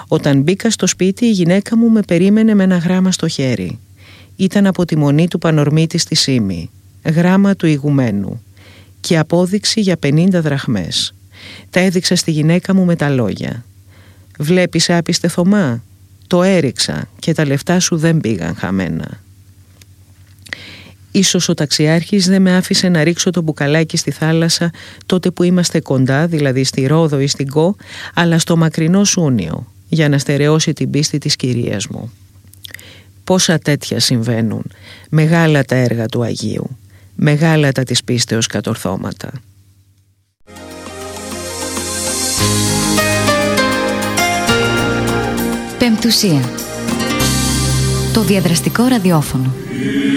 Όταν μπήκα στο σπίτι, η γυναίκα μου με περίμενε με ένα γράμμα στο χέρι. Ήταν από τη μονή του Πανορμήτη στη Σύμη, γράμμα του ηγουμένου και απόδειξη για 50 δραχμές. Τα έδειξα στη γυναίκα μου με τα λόγια. «Βλέπεις, άπιστε Θωμά, το έριξα και τα λεφτά σου δεν πήγαν χαμένα». Ίσως ο ταξιάρχης δεν με άφησε να ρίξω το μπουκαλάκι στη θάλασσα τότε που είμαστε κοντά, δηλαδή στη Ρόδο ή στην Κο, αλλά στο μακρινό Σούνιο, για να στερεώσει την πίστη της κυρίας μου. Πόσα τέτοια συμβαίνουν, μεγάλα τα έργα του Αγίου, μεγάλα τα της πίστεως κατορθώματα. Πεμπτουσία. Το διαδραστικό ραδιόφωνο.